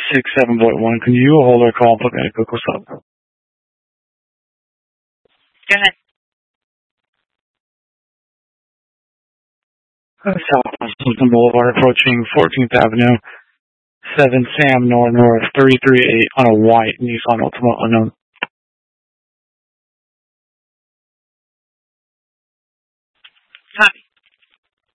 67.1. Can you hold our call and put me on a quick what's up? Go ahead. South Wilson Boulevard, approaching 14th Avenue, 7 Sam North, 338 on a white Nissan Altima unknown. Copy.